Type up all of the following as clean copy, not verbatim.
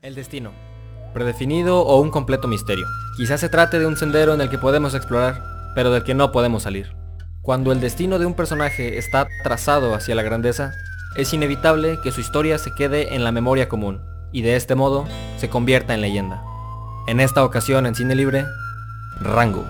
El destino. Predefinido o un completo misterio. Quizás se trate de un sendero en el que podemos explorar, pero del que no podemos salir. Cuando el destino de un personaje está trazado hacia la grandeza, es inevitable que su historia se quede en la memoria común, y de este modo se convierta en leyenda. En esta ocasión en Cine Libre, Rango.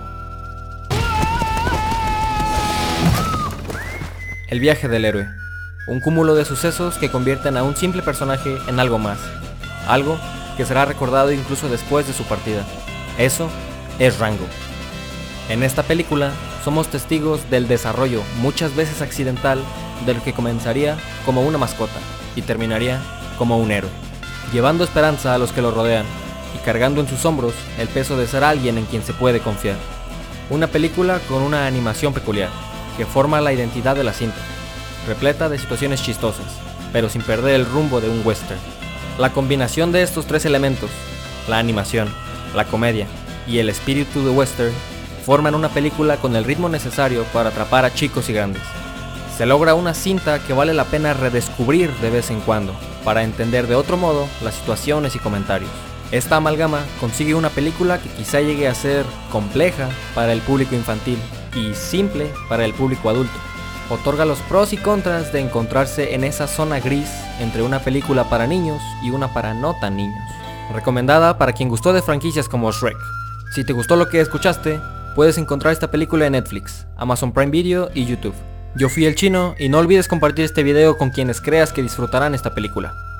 El viaje del héroe. Un cúmulo de sucesos que convierten a un simple personaje en algo más. Algo que será recordado incluso después de su partida. Eso es Rango. En esta película somos testigos del desarrollo, muchas veces accidental, del que comenzaría como una mascota y terminaría como un héroe, llevando esperanza a los que lo rodean y cargando en sus hombros el peso de ser alguien en quien se puede confiar. Una película con una animación peculiar, que forma la identidad de la cinta, repleta de situaciones chistosas, pero sin perder el rumbo de un western. La combinación de estos tres elementos, la animación, la comedia y el espíritu de western, forman una película con el ritmo necesario para atrapar a chicos y grandes. Se logra una cinta que vale la pena redescubrir de vez en cuando, para entender de otro modo las situaciones y comentarios. Esta amalgama consigue una película que quizá llegue a ser compleja para el público infantil y simple para el público adulto. Otorga los pros y contras de encontrarse en esa zona gris entre una película para niños y una para no tan niños. Recomendada para quien gustó de franquicias como Shrek. Si te gustó lo que escuchaste, puedes encontrar esta película en Netflix, Amazon Prime Video y YouTube. Yo fui el Chino y no olvides compartir este video con quienes creas que disfrutarán esta película.